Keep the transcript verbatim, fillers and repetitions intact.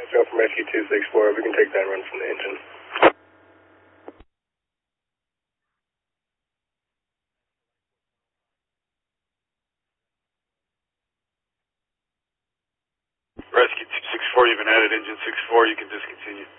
Go from Rescue two six four, we can take that run from the engine. Rescue two six four, you've been added, engine six four, you can discontinue.